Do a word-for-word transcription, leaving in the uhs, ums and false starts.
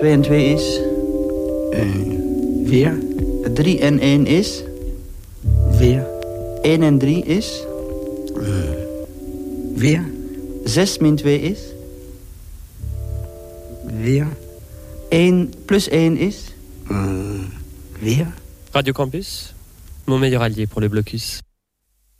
twee en twee is? Uh, weer. drie en één is? Weer. één en drie is? Uh, weer. zes min twee is? Weer. één plus één is? Uh, weer. Radio Campus, mon meilleur allié pour le blocus.